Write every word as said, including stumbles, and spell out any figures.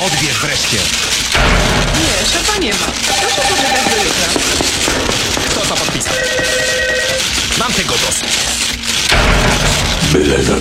Odbierz wreszcie. Nie, szefa nie ma. Proszę poczekać do jutra. Kto to podpisał? Mam tego dosyć. Byle na